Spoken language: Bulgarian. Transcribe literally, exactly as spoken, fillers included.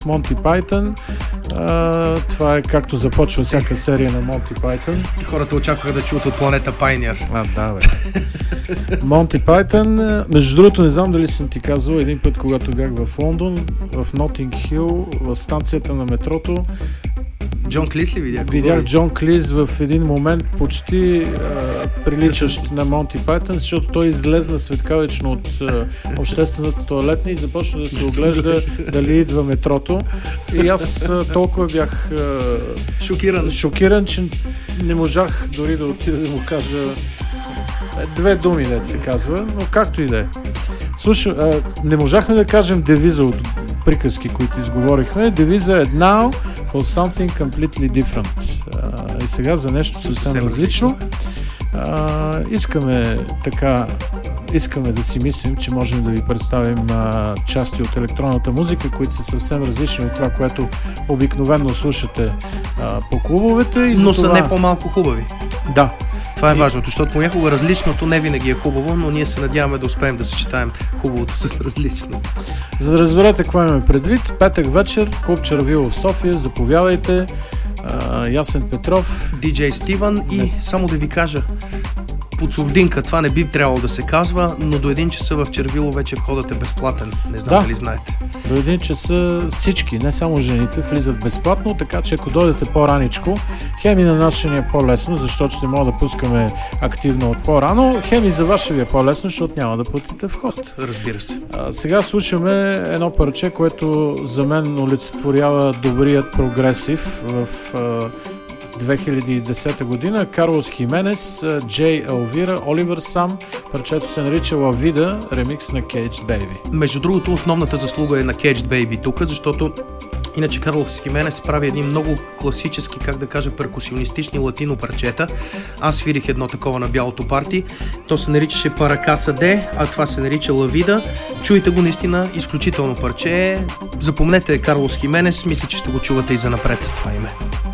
Монти Пайтън. Uh, това е както започва всяка серия на Монти Пайтън. Хората очакваха да чуят от планета Пайнир. А, да, бе. Монти Пайтън. Между другото, не знам дали съм ти казал, един път, когато бях в Лондон, в Нотинг Хил, в станцията на метрото, Джон Клис ли видях? Видях Джон Клис в един момент почти а, приличащ да на Монти Пайтън, защото той излезна светкавично от а, обществената тоалетна и започна да се оглежда дали идва метрото. И аз а, толкова бях а, шокиран. шокиран, че не можах дори да отида да му кажа две думи, да се казва, но както и да е. Слушай, а, не можахме да кажем девиза от приказки, които изговорихме. Девиза е now for something completely different. А, и сега за нещо съвсем, съвсем различно. А, искаме така, искаме да си мислим, че можем да ви представим а, части от електронната музика, които са съвсем различни от това, което обикновено слушате а, по клубовете. И но това... са не по-малко хубави. Да. Това е важното, защото понякога различното не винаги е хубаво, но ние се надяваме да успеем да съчетаем хубавото с различно. За да разберете какво имаме предвид, петък вечер, клуб Червило в София, заповядайте. А, Ясен Петров, диджей Стивън и не. Само да ви кажа, под сурдинка, това не би трябвало да се казва, но до един часа в Червило вече входът е безплатен. Не знам да. Дали знаете. До един часа всички, не само жените, влизат безплатно, така че ако дойдете по-раничко, хем и на нас ще ни е по-лесно, защото ще мога да пускаме активно от по-рано, хем и за вас ще ви е по-лесно, защото няма да платите вход. Разбира се. А, сега слушаме едно парче, което за мен олицетворява добрият прогресив в а, две хиляди и десета година. Карлос Хименес, Джей Елвира, Оливер Сам. Парчето се нарича La Vida, ремикс на Caged Baby. Между другото, основната заслуга е на Caged Baby тук, защото иначе Карлос Хименес прави едни много класически, как да кажа, перкусионистични латино парчета. Аз свирих едно такова на бялото парти. То се наричаше Паракаса Де, а това се нарича La Vida. Чуйте го, наистина изключително парче. Запомнете Карлос Хименес, мисля, че ще го чувате и занапред това име.